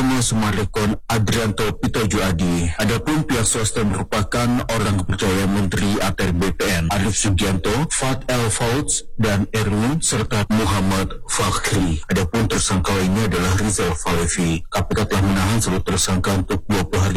Utomo Sumarlekon Adrianto Pitojo Adi. Adapun pihak swasta merupakan orang kepercayaan Menteri ATR BPN Arif Sugianto, Fat El Fauds, dan Erwin serta Muhammad Fakhri. Adapun tersangka lainnya adalah Rizal Falevi. KPK telah menahan seluruh tersangka untuk 20 hari